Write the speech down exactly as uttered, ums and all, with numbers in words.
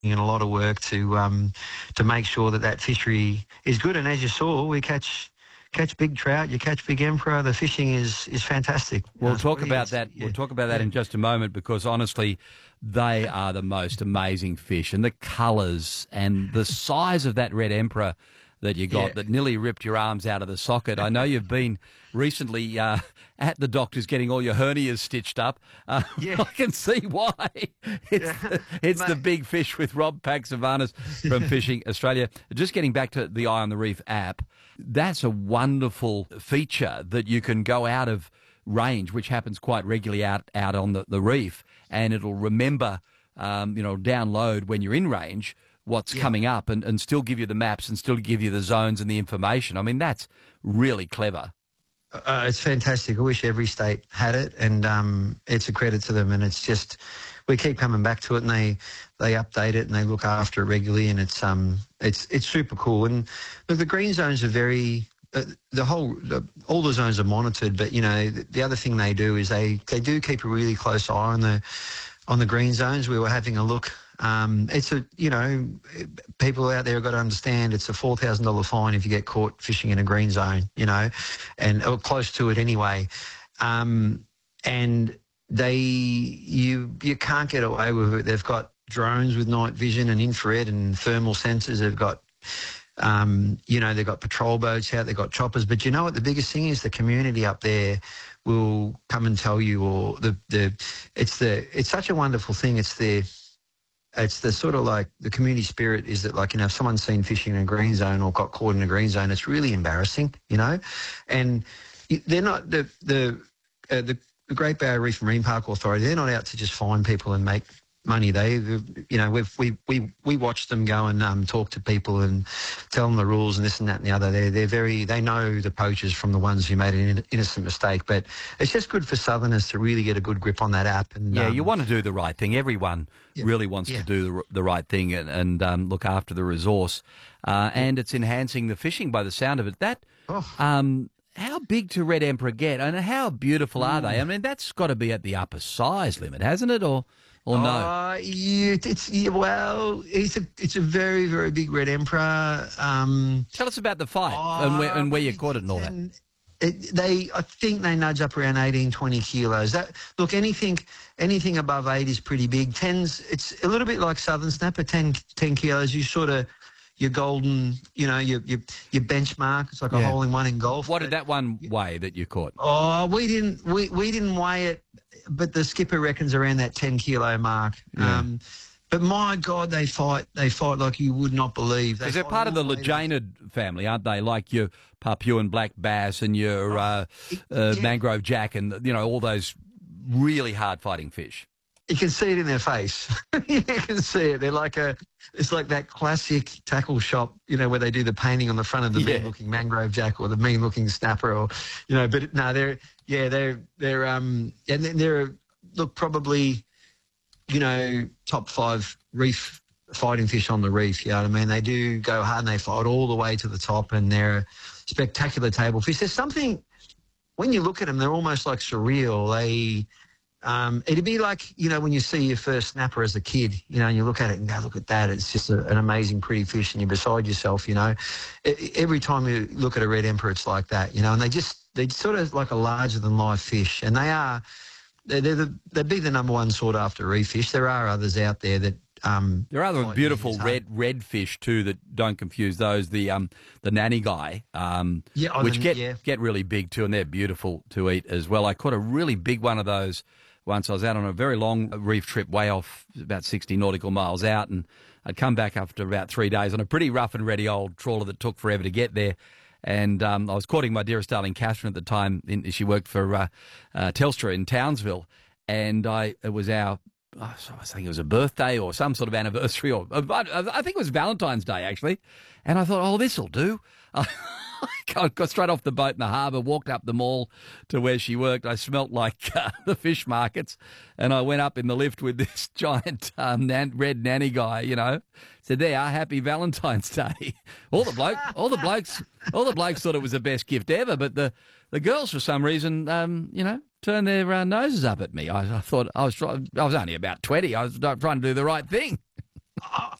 in a lot of work to um, to make sure that that fishery is good. And as you saw, we catch catch big trout, you catch big emperor. The fishing is is fantastic. We'll Uh, talk really about is. that. Yeah. We'll talk about that Yeah. in just a moment, because honestly, they are the most amazing fish, and the colours and the size of that red emperor that you got Yeah. that nearly ripped your arms out of the socket. I know you've been recently uh, at the doctor's getting all your hernias stitched up. Uh, Yeah. I can see why. It's, Yeah. the, it's the Mate. big fish with Rob Paxavanis from Fishing Australia. Just getting back to the Eye on the Reef app, that's a wonderful feature that you can go out of range, which happens quite regularly out, out on the, the reef, and it'll remember, um, you know, download when you're in range what's Yeah. coming up and, and still give you the maps and still give you the zones and the information. I mean, that's really clever. Uh, it's fantastic. I wish every state had it, and um, it's a credit to them. And it's just, we keep coming back to it, and they they update it and they look after it regularly, and it's um it's it's super cool. And look, the green zones are very. Uh, the whole, the, all the zones are monitored, but you know the, the other thing they do is they they do keep a really close eye on the on the green zones. We were having a look. Um, it's a, you know, people out there have got to understand it's a four thousand dollars fine if you get caught fishing in a green zone, you know, and or close to it anyway. Um, and they, you, you can't get away with it. They've got drones with night vision and infrared and thermal sensors. They've got, um, you know, they've got patrol boats out, they've got choppers. But you know what the biggest thing is? The community up there will come and tell you, or the, the, it's the, it's such a wonderful thing. It's the, it's the sort of like the community spirit is that, like, you know, if someone's seen fishing in a green zone or got caught in a green zone, it's really embarrassing, you know, and they're not the, the, uh, the, the Great Barrier Reef Marine Park Authority, they're not out to just find people and make money. They, you know, we've, we, we, we watch them go and um, talk to people and tell them the rules and this and that and the other. They're, they're very, they know the poachers from the ones who made an innocent mistake, but it's just good for Southerners to really get a good grip on that app. And Yeah, um, you want to do the right thing. Everyone yeah, really wants yeah. to do the, the right thing and, and um, look after the resource. Uh, and it's enhancing the fishing by the sound of it. That, Oh. um, how big do red emperor get, and how beautiful are they? I mean, that's got to be at the upper size limit, hasn't it? Or, or no? Uh, yeah, it's yeah, well, it's a it's a very very big red emperor. Um, Tell us about the fight and, where, and where you caught it and all that. and it, they, I think they nudge up around eighteen, twenty kilos. That look, anything anything above eight is pretty big. Tens, it's a little bit like southern snapper. ten, ten kilos. You sort of your golden, you know, your your, your benchmark. It's like a Yeah. hole in one in golf. What but- did that one weigh that you caught? Oh, we didn't we, we didn't weigh it, but the skipper reckons around that ten kilo mark. Yeah. Um, but my God, they fight. They fight like you would not believe. Because they're fight part of the all way to- Lejanid family, aren't they? Like your Papuan black bass and your uh, uh, yeah. mangrove jack and, you know, all those really hard-fighting fish. You can see it in their face. You can see it. They're like a. It's like that classic tackle shop, you know, where they do the painting on the front of the Yeah. mean-looking mangrove jack or the mean-looking snapper, or, you know. But no, they're yeah, they're they're um and they're, they're look probably, you know, top five reef fighting fish on the reef. You know what I mean? They do go hard and they fight all the way to the top, and they're spectacular table fish. There's something when you look at them, they're almost like surreal. They Um, it'd be like, you know, when you see your first snapper as a kid, you know, and you look at it and go, look at that. It's just a, an amazing, pretty fish, and you're beside yourself, you know. E- every time you look at a red emperor, it's like that, you know, and they just, they're sort of like a larger-than-life fish, and they are, they're, they're the, they'd be the number one sought-after reef fish. There are others out there that... Um, There are other fight beautiful really red red fish too that don't confuse those. The um the nanny guy, um, Yeah, oh, which the- get yeah. get really big too, and they're beautiful to eat as well. I caught a really big one of those once. I was out on a very long reef trip, way off, about sixty nautical miles out, and I'd come back after about three days on a pretty rough and ready old trawler that took forever to get there. And um, I was courting my dearest darling Catherine at the time. In, she worked for uh, uh, Telstra in Townsville, and I it was our. I think it was a birthday or some sort of anniversary, or I think it was Valentine's Day actually. And I thought, oh, this'll do. I got straight off the boat in the harbour, walked up the mall to where she worked. I smelt like uh, the fish markets, and I went up in the lift with this giant um, nan- red nanny guy. You know, said, "There, happy Valentine's Day." All the bloke, all the blokes, all the blokes thought it was the best gift ever, but the the girls, for some reason, um, you know, turned their uh, noses up at me. I, I thought I was try- I was only about twenty. I was trying to do the right thing. I,